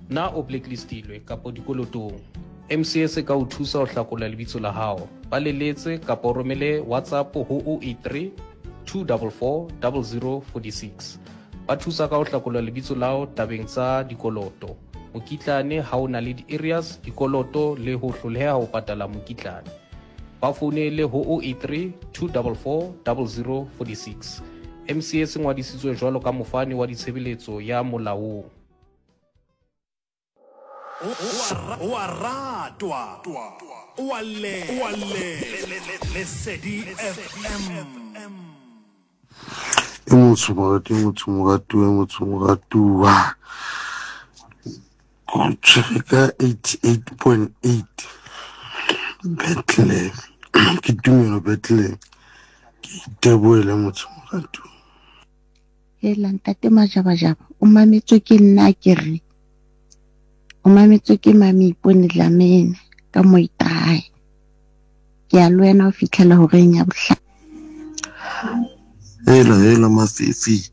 na o blacklistilwe kapa dikolotong, MCS ka o thusa ho hlakola lebitso la hao. Ba leletse kapa o romele WhatsApp ho 083 244 0046. Ba thusa ka ho hlakola lebitso lao tabeng tsa dikoloto, mokitlane ha o na le di-areas, dikoloto le ho hloleha ho patala mokitlane. Ba founele ho 083 244 0046. MCS ngwadisitswe jwalo ka mofani wa ditshebeletso ya molaong. Wa ratwa wa le Lesedi FM. Motho moratuwa o tshwere ka 88.8 Bethlehem. Ke tumelo Bethlehem. Ke iteboele motho moratuwa. Hela ntate Majabajaba, o mametswe ke nna ke re. O mametswe ke mami Ipone Dlamini ka Moitae. Ke a lwena o fitlhela ho reng ya bohla. Hela Mafifi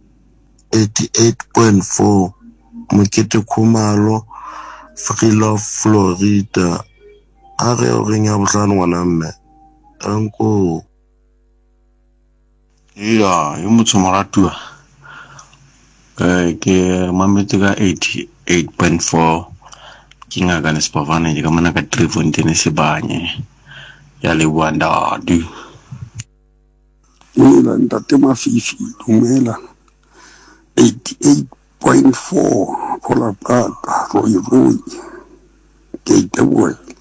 88.4 Mokete Khumalo Freelove Florida. A re o reng ya bohlano ngwana mme. Danko. Ya, yo motho moratuwa. Ke mametse ka 88.4 ke ngaka Nesipavane ke mana ka Trefontaine Sebanye ya Leboandadu. Hela ntate Mafifi dumela 88.4 Phola Paka Roy ke iteboele.